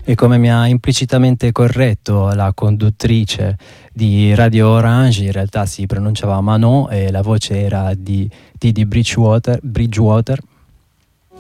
E come mi ha implicitamente corretto la conduttrice di Radio Orange, in realtà si pronunciava Manon e la voce era di Bridgewater,